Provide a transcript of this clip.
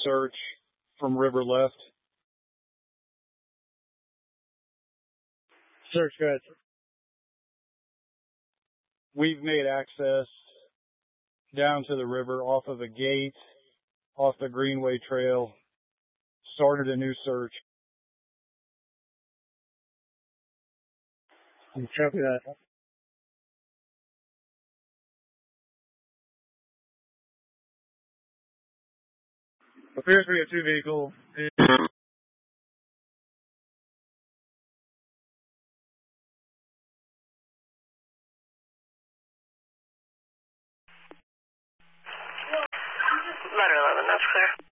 search from river left. Search, go ahead. We've made access down to the river off of a gate, off the Greenway Trail, started a new search. Copy that. Appears we have two vehicles. Letter 11, that's clear.